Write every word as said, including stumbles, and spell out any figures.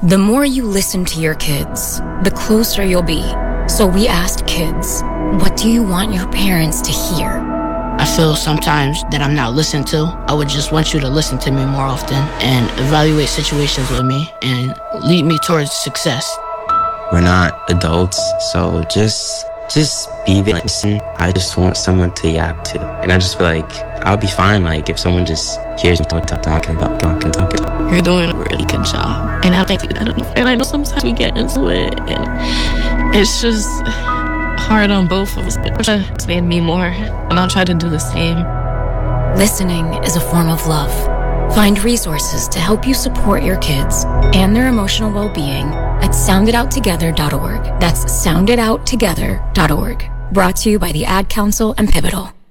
The more you listen to your kids, the closer you'll be. So we asked kids, what do you want your parents to hear? I feel sometimes that I'm not listened to. I would just want you to listen to me more often and evaluate situations with me and lead me towards success. We're not adults, so just just be there. Listen. I just want someone to yap to. And I just feel like I'll be fine, like, if someone just hears me talk, talk, talk, and talk, talk, and talk. You're doing a really good job. And I thank you. And I know sometimes we get into it, and it's just hard on both of us. It's made me more, and I'll try to do the same. Listening is a form of love. Find resources to help you support your kids and their emotional well-being at sound it out together dot org. That's sound it out together dot org. Brought to you by the Ad Council and Pivotal.